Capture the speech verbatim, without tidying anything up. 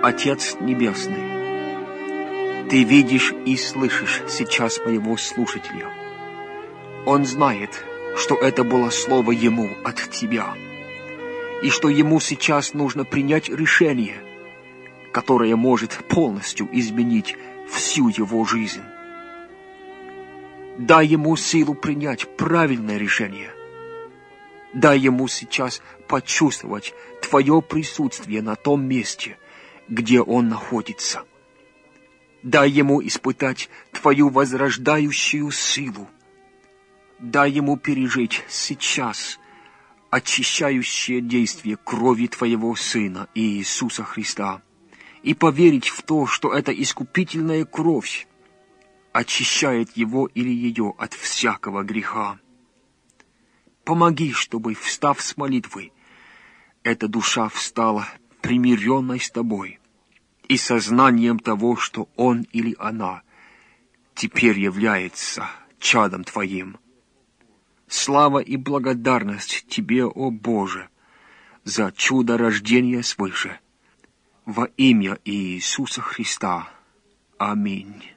Отец Небесный, Ты видишь и слышишь сейчас моего слушателя. Он знает, что это было слово ему от Тебя, и что ему сейчас нужно принять решение, которое может полностью изменить всю его жизнь. Дай ему силу принять правильное решение. Дай ему сейчас почувствовать Твое присутствие на том месте, где он находится. Дай ему испытать Твою возрождающую силу. Дай ему пережить сейчас очищающее действие крови Твоего Сына Иисуса Христа и поверить в то, что эта искупительная кровь очищает его или ее от всякого греха. Помоги, чтобы, встав с молитвы, эта душа встала примиренной с Тобой и сознанием того, что он или она теперь является чадом Твоим. Слава и благодарность Тебе, о Боже, за чудо рождения свыше. Во имя Иисуса Христа. Аминь.